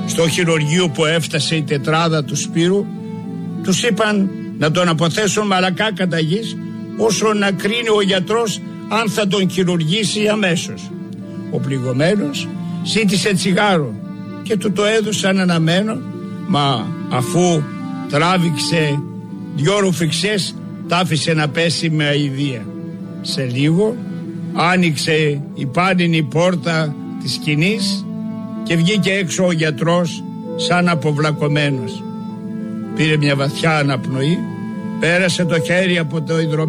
Στο χειρουργείο που έφτασε η τετράδα του Σπύρου, τους είπαν να τον αποθέσουν μαλακά κατά γης, όσο να κρίνει ο γιατρός αν θα τον χειρουργήσει αμέσως. Ο πληγωμένος ζήτησε τσιγάρο και του το έδωσαν αναμένο, μα αφού τράβηξε 2 ρουφιξές, τ' άφησε να πέσει με αηδία. Σε λίγο άνοιξε η πάνινη πόρτα της σκηνής και βγήκε έξω ο γιατρός σαν αποβλακωμένος. Πήρε μια βαθιά αναπνοή, πέρασε το χέρι από το υδρομένο